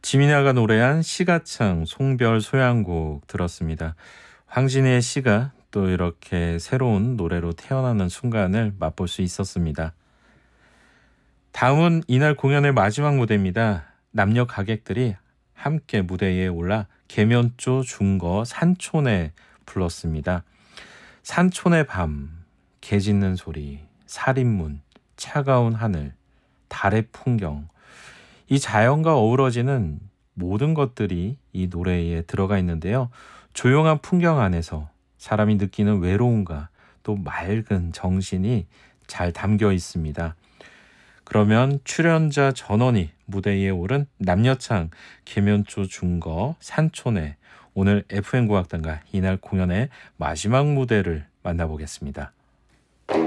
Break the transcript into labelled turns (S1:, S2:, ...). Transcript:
S1: 지민아가 노래한 시가창 송별 소양곡 들었습니다. 황진이의 시가 또 이렇게 새로운 노래로 태어나는 순간을 맛볼 수 있었습니다. 다음은 이날 공연의 마지막 무대입니다. 남녀 가객들이 함께 무대에 올라 계면조 중거 산촌에 불렀습니다. 산촌의 밤, 개 짖는 소리, 살인문, 차가운 하늘, 달의 풍경, 이 자연과 어우러지는 모든 것들이 이 노래에 들어가 있는데요. 조용한 풍경 안에서 사람이 느끼는 외로움과 또 맑은 정신이 잘 담겨 있습니다. 그러면 출연자 전원이 무대에 오른 남녀창 계면조 중거 산촌에 오늘 FM국악단과 이날 공연의 마지막 무대를 만나보겠습니다.